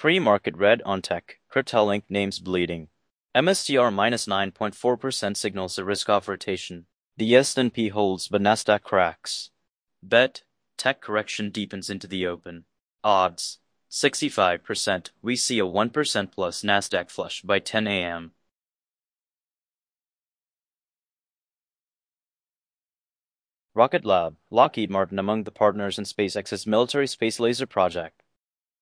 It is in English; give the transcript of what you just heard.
Pre-market red on tech. Cryptolink names bleeding. MSTR minus 9.4% signals a risk-off rotation. The S&P holds, but Nasdaq cracks. Bet. Tech correction deepens into the open. Odds. 65%. We see a 1% plus Nasdaq flush by 10 a.m. Rocket Lab. Lockheed Martin among the partners in SpaceX's military space laser project.